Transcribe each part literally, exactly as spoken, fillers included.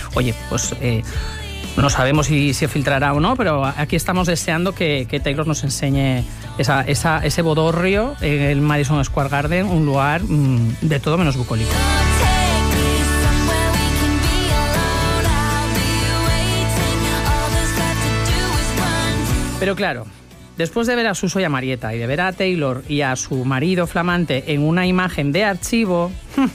oye, pues eh, no sabemos si se filtrará o no, pero aquí estamos deseando que, que Taylor nos enseñe esa, esa, ese bodorrio en el Madison Square Garden, un lugar mmm, de todo menos bucólico. Pero claro, después de ver a Suso y a Marieta y de ver a Taylor y a su marido flamante en una imagen de archivo,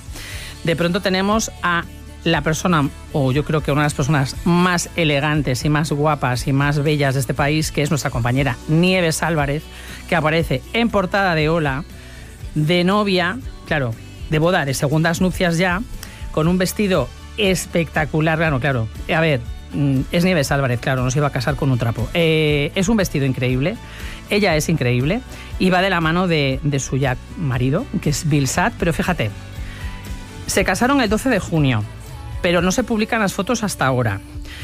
de pronto tenemos a la persona, o yo creo que una de las personas más elegantes y más guapas y más bellas de este país, que es nuestra compañera Nieves Álvarez, que aparece en portada de Hola, de novia, claro, de boda, de segundas nupcias ya, con un vestido espectacular. Claro, claro, a ver, es Nieves Álvarez, claro, no se iba a casar con un trapo. Eh, es un vestido increíble, ella es increíble y va de la mano de, de su ya marido, que es Bill Satt, pero fíjate, se casaron el doce de junio, pero no se publican las fotos hasta ahora.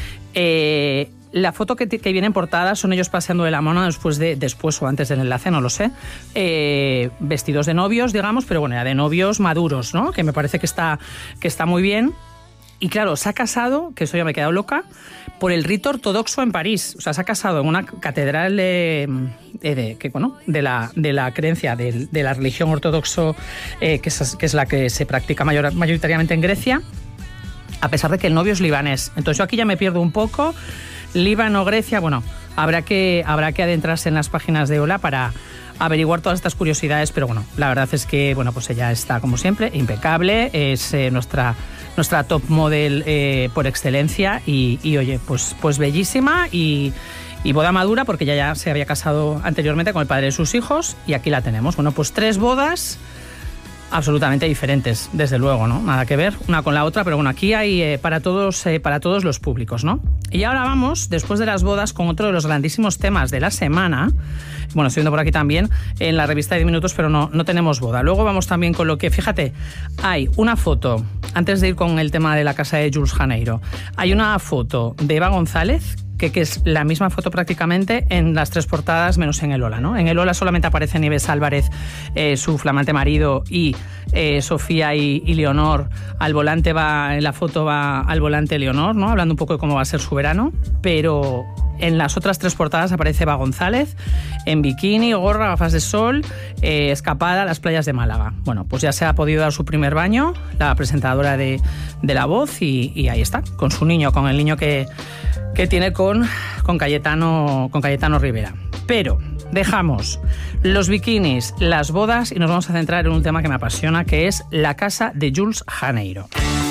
Eh, la foto que, que viene en portada son ellos paseando de la mano después, de, después o antes del enlace, no lo sé. Eh, vestidos de novios, digamos, pero bueno, ya de novios maduros, ¿no? Que me parece que está, que está muy bien. Y claro, se ha casado, que eso ya me he quedado loca, por el rito ortodoxo en París. O sea, se ha casado en una catedral de, de, de, que, bueno, de, la, de la creencia de, de la religión ortodoxo, eh, que, es, que es la que se practica mayor, mayoritariamente en Grecia, a pesar de que el novio es libanés. Entonces yo aquí ya me pierdo un poco. Líbano, Grecia, bueno, habrá que, habrá que adentrarse en las páginas de Hola para averiguar todas estas curiosidades, pero bueno, la verdad es que, bueno, pues ella está, como siempre, impecable, es eh, nuestra, nuestra top model eh, por excelencia y, y, oye, pues, pues bellísima y, y boda madura, porque ella ya se había casado anteriormente con el padre de sus hijos y aquí la tenemos. Bueno, pues tres bodas absolutamente diferentes, desde luego, ¿no? Nada que ver una con la otra, pero bueno, aquí hay eh, para todos, eh, para todos los públicos, ¿no? Y ahora vamos, después de las bodas, con otro de los grandísimos temas de la semana. Bueno, estoy viendo por aquí también en la revista de diez minutos, pero no, no tenemos boda. Luego vamos también con lo que, fíjate, hay una foto, antes de ir con el tema de la casa de Jules Janeiro, hay una foto de Eva González, Que, que es la misma foto prácticamente en las tres portadas, menos en el Hola, ¿no? En el Hola solamente aparece Nieves Álvarez, eh, su flamante marido, y eh, Sofía y, y Leonor. Al volante va, en la foto va al volante Leonor, ¿no? Hablando un poco de cómo va a ser su verano, pero en las otras tres portadas aparece Eva González en bikini, gorra, gafas de sol, eh, escapada a las playas de Málaga. Bueno, pues ya se ha podido dar su primer baño, la presentadora de, de La Voz, y, y ahí está, con su niño, con el niño que, que tiene con, con, Cayetano, con Cayetano Rivera. Pero dejamos los bikinis, las bodas y nos vamos a centrar en un tema que me apasiona, que es la casa de Jules Janeiro.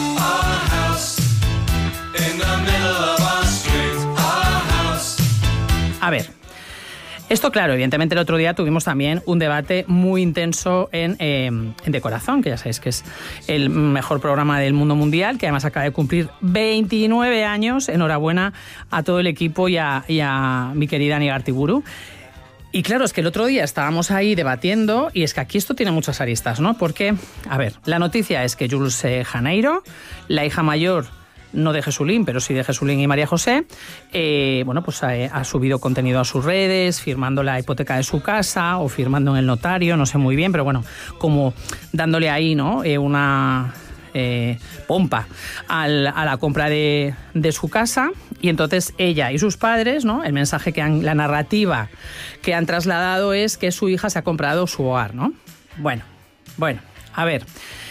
A ver, esto claro, evidentemente el otro día tuvimos también un debate muy intenso en, eh, en De Corazón, que ya sabéis que es el mejor programa del mundo mundial, que además acaba de cumplir veintinueve años. Enhorabuena a todo el equipo y a, y a mi querida Ani Gartiburu. Y claro, es que el otro día estábamos ahí debatiendo y es que aquí esto tiene muchas aristas, ¿no? Porque, a ver, la noticia es que Jules Janeiro, la hija mayor, no de Jesulín, pero sí de Jesulín y María José, eh, bueno, pues ha, ha subido contenido a sus redes, firmando la hipoteca de su casa o firmando en el notario, no sé muy bien, pero bueno, como dándole ahí, ¿no? Eh, una eh, pompa al, a la compra de, de su casa. Y entonces ella y sus padres, ¿no? El mensaje que han, la narrativa que han trasladado es que su hija se ha comprado su hogar, ¿no? Bueno, bueno, a ver.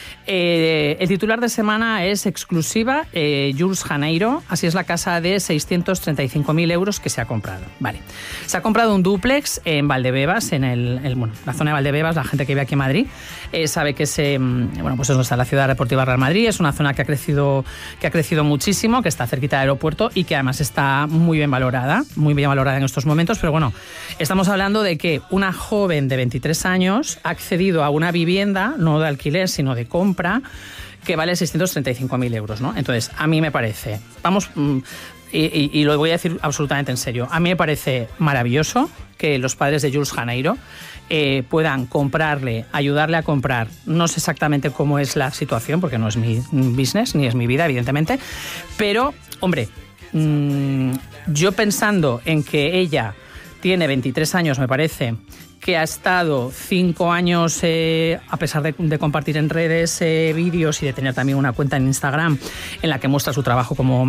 Eh, el titular de semana es exclusiva, eh, Jules Janeiro, así es la casa de seiscientos treinta y cinco mil euros que se ha comprado. Vale. Se ha comprado un dúplex en Valdebebas, en el, el, bueno, la zona de Valdebebas, la gente que vive aquí en Madrid eh, sabe que es, eh, bueno, pues es donde está la ciudad deportiva Real Madrid, es una zona que ha crecido, que ha crecido muchísimo, que está cerquita del aeropuerto y que además está muy bien valorada, muy bien valorada en estos momentos, pero bueno, estamos hablando de que una joven de veintitrés años ha accedido a una vivienda, no de alquiler, sino de compra, que vale seiscientos treinta y cinco mil euros, ¿no? Entonces, a mí me parece, vamos, y, y, y lo voy a decir absolutamente en serio, a mí me parece maravilloso que los padres de Jules Janeiro eh, puedan comprarle, ayudarle a comprar, no sé exactamente cómo es la situación, porque no es mi business, ni es mi vida, evidentemente, pero, hombre, mmm, yo pensando en que ella tiene veintitrés años, me parece, que ha estado cinco años, eh, a pesar de, de compartir en redes eh, vídeos y de tener también una cuenta en Instagram en la que muestra su trabajo como